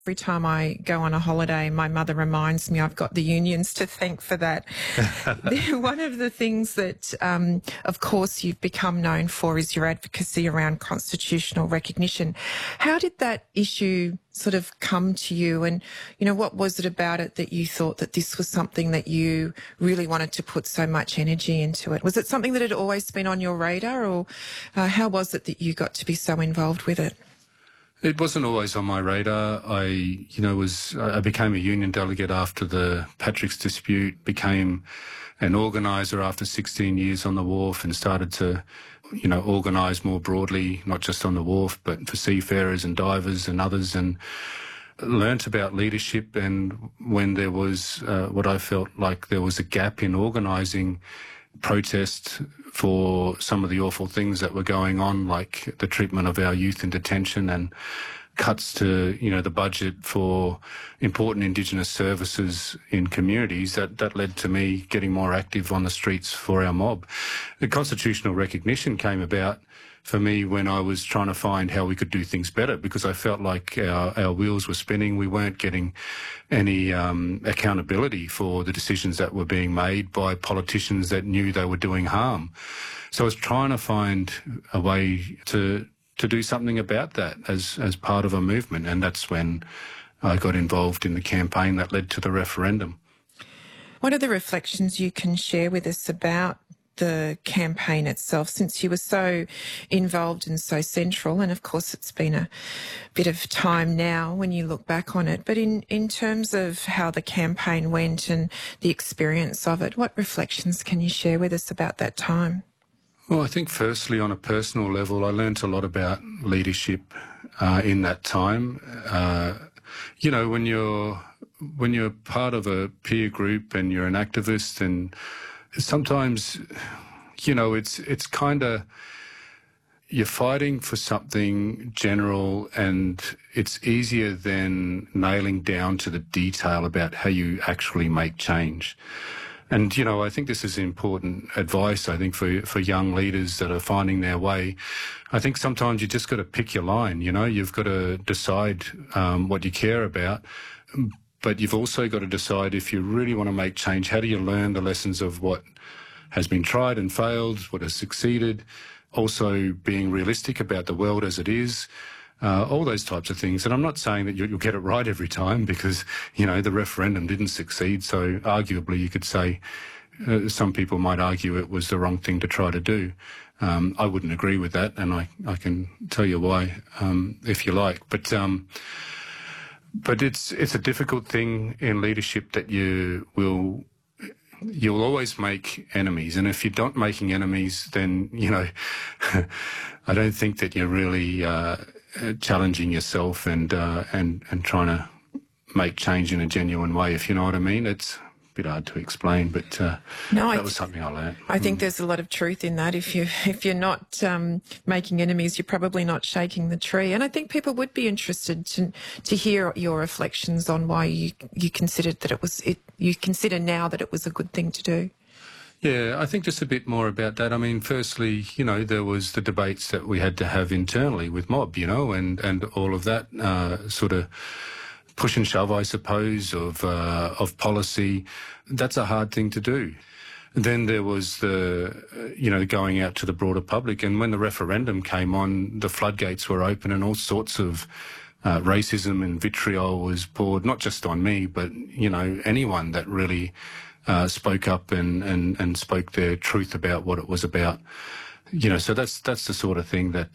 Every time I go on a holiday, my mother reminds me I've got the unions to thank for that. One of the things that, of course, you've become known for is your advocacy around constitutional recognition. How did that issue sort of come to you? And, you know, what was it about it that you thought that this was something that you really wanted to put so much energy into it? Was it something that had always been on your radar, or how was it that you got to be so involved with it? It wasn't always on my radar. I became a union delegate after the Patrick's dispute, became an organiser after 16 years on the wharf, and started to, organise more broadly, not just on the wharf, but for seafarers and divers and others, and learnt about leadership. And when there was what I felt like there was a gap in organising protest for some of the awful things that were going on, like the treatment of our youth in detention and cuts to, the budget for important Indigenous services in communities, that led to me getting more active on the streets for our mob. The constitutional recognition came about for me when I was trying to find how we could do things better, because I felt like our wheels were spinning. We weren't getting any accountability for the decisions that were being made by politicians that knew they were doing harm. So I was trying to find a way to do something about that as part of a movement, and that's when I got involved in the campaign that led to the referendum. What are the reflections you can share with us about the campaign itself, since you were so involved and so central? And of course it's been a bit of time now when you look back on it, but in terms of how the campaign went and the experience of it, what reflections can you share with us about that time? Well, I think firstly, on a personal level, I learnt a lot about leadership in that time. When you're part of a peer group and you're an activist, and sometimes, it's kind of, you're fighting for something general, and it's easier than nailing down to the detail about how you actually make change. And, I think this is important advice, I think, for young leaders that are finding their way. I think sometimes you just got to pick your line, you've got to decide what you care about. But you've also got to decide, if you really want to make change, how do you learn the lessons of what has been tried and failed, what has succeeded, also being realistic about the world as it is, all those types of things. And I'm not saying that you'll get it right every time, because, the referendum didn't succeed. So arguably you could say some people might argue it was the wrong thing to try to do. I wouldn't agree with that, and I can tell you why if you like. But it's a difficult thing in leadership, that you'll always make enemies. And if you're not making enemies, then, I don't think that you're really challenging yourself and trying to make change in a genuine way, if you know what I mean. It's a bit hard to explain, but that was something I learned. I think there's a lot of truth in that. If you're not making enemies, you're probably not shaking the tree. And I think people would be interested to hear your reflections on why you considered that you consider now that it was a good thing to do. Yeah, I think just a bit more about that. I mean, firstly, there was the debates that we had to have internally with mob, and all of that sort of push and shove, I suppose, of policy. That's a hard thing to do. Then there was the, going out to the broader public. And when the referendum came on, the floodgates were open, and all sorts of racism and vitriol was poured, not just on me, but, anyone that really spoke up and spoke their truth about what it was about. So that's the sort of thing that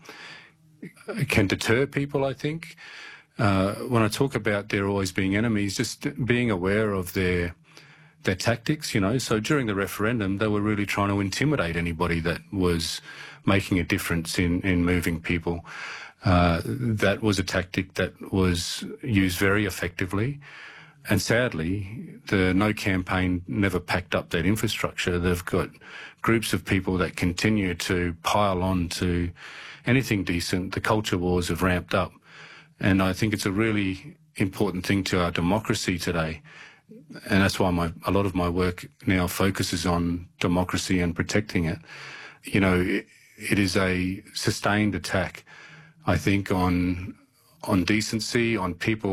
can deter people, I think. When I talk about there always being enemies, just being aware of their tactics, So during the referendum, they were really trying to intimidate anybody that was making a difference in moving people. That was a tactic that was used very effectively. And sadly, the No campaign never packed up that infrastructure. They've got groups of people that continue to pile on to anything decent. The culture wars have ramped up. And I think it's a really important thing to our democracy today. And that's why a lot of my work now focuses on democracy and protecting it. It is a sustained attack, I think, on decency, on people